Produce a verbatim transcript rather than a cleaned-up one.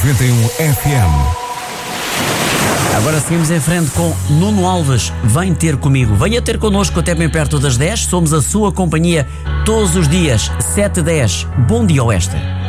noventa e um F M. Agora seguimos em frente com Nuno Alves. Vem ter comigo, venha ter connosco até bem perto das dez. Somos a sua companhia todos os dias, sete e dez. Bom dia, Oeste.